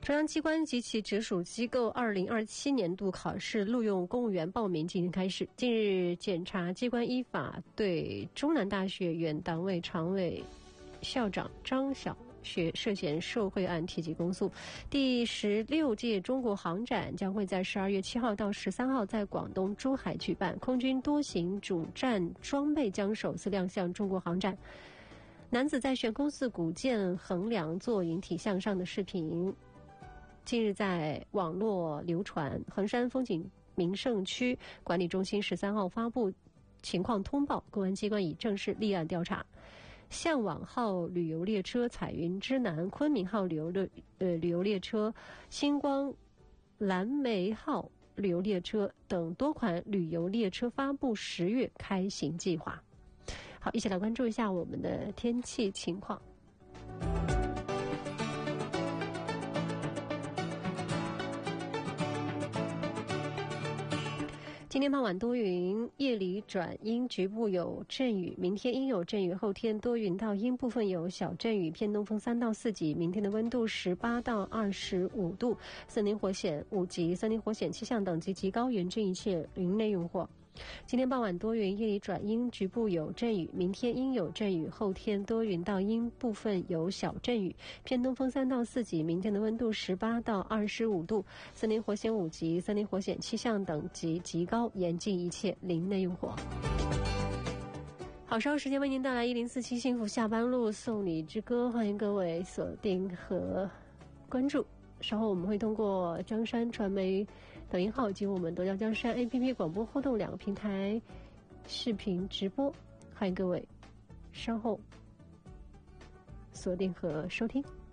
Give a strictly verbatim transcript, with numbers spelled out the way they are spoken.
中央机关及其直属机构二零二七年度考试录用公务员报名今天开始。近日，检察机关依法对中南大学原党委常委、校长张晓学涉嫌受贿案提起公诉。第十六届中国航展将会在十二月七号到十三号在广东珠海举办，空军多型主战装备将首次亮相中国航展。男子在悬空四股剑横梁做引体向上的视频近日在网络流传，衡山风景名胜区管理中心十三号发布情况通报，公安机关已正式立案调查。向往号旅游列车、彩云之南、昆明号旅游列呃旅游列车、星光蓝莓号旅游列车等多款旅游列车发布十月开行计划。好，一起来关注一下我们的天气情况。今天傍晚多云，夜里转阴，局部有阵雨。明天阴有阵雨，后天多云到阴，部分有小阵雨，偏东风三到四级。明天的温度十八到二十五度，森林火险五级，森林火险气象等级极高，严禁一切林内用火。今天傍晚多云，夜里转阴，局部有阵雨。明天阴有阵雨，后天多云到阴，部分有小阵雨，偏东风三到四级。明天的温度十八到二十五度，森林火险五级，森林火险气象等级极高，严禁一切林内用火。好，稍后时间为您带来一零四七幸福下班路送你之歌，欢迎各位锁定和关注。稍后我们会通过江山传媒抖音号及我们夺家江山 A P P 广播互动两个平台视频直播，欢迎各位稍后锁定和收听。